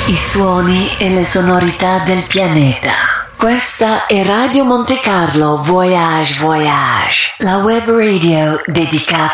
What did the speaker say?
I suoni e le sonorità del pianeta. Questa è Radio Monte Carlo Voyage Voyage, la web radio dedicata